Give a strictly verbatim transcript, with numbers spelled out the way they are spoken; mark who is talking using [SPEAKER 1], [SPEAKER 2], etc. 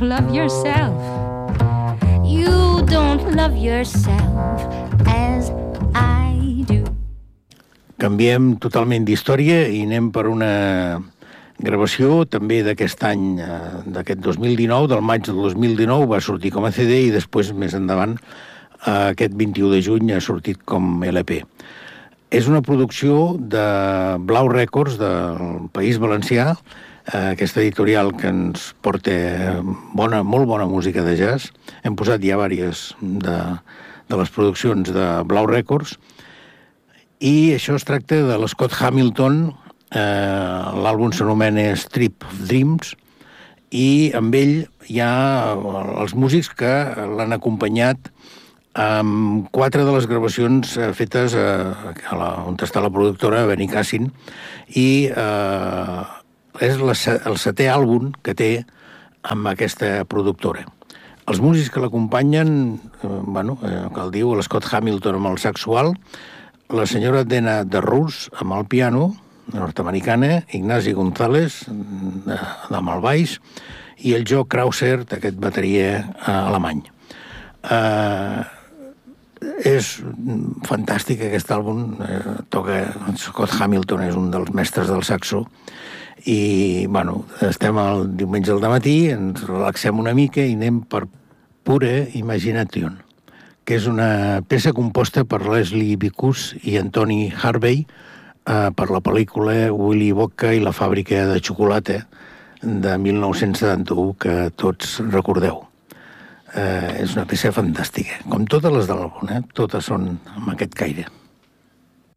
[SPEAKER 1] love yourself. You don't love yourself as I do.
[SPEAKER 2] Canviem totalment d'història i anem per una gravació també d'aquest any, d'aquest dos mil dinou, del maig del dos mil dinou, va sortir com a C D i després, més endavant, aquest vint-i-u de juny ha sortit com L P. És una producció de Blau Records, del País Valencià, aquesta editorial que ens porta bona, molt bona música de jazz. Hem posat ja diverses de, de les produccions de Blau Records, i això es tracta de l'Scott Hamilton. Eh, l'àlbum s'anomena Strip of Dreams, i amb ell hi ha els músics que l'han acompanyat amb quatre de les gravacions fetes a, a la, on està la productora, Benicàssim, i eh, és la, el setè àlbum que té amb aquesta productora. Els músics que l'acompanyen, eh, bueno, eh, que el diu l'Scott Hamilton amb el saxual, la senyora Dena de Rus amb el piano, nord-americana, Ignasi González amb el baix, i el Joe Krauser, aquest bateria eh, alemany. Eh, és fantàstic aquest àlbum, eh, toca Scott Hamilton, és un dels mestres del saxo, i bueno, estem el diumenge al dematí, ens relaxem una mica i anem per Pure Imagination, que és una peça composta per Leslie Bicus i Anthony Harvey eh, per la pel·lícula Willy Wonka i la fàbrica de xocolata de mil nou-cents setanta-u, que tots recordeu. Eh, és una peça fantàstica, com totes les de l'àlbum, eh? Totes són amb aquest caire.